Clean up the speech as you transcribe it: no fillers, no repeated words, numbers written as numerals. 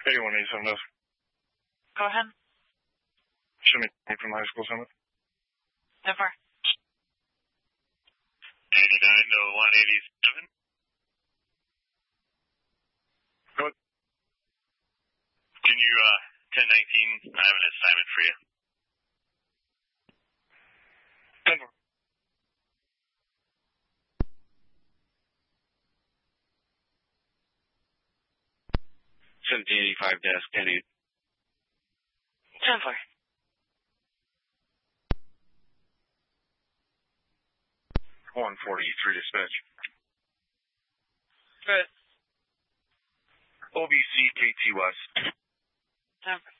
8187 does. Go ahead. Show me from the high school summit. 10-4. 89 to 187. Go ahead. Can you, 1019, I have an assignment for you. 10-4. 1785 desk, 10-8. 10-4. 143 dispatch. Good. OBC KT West. 10-4.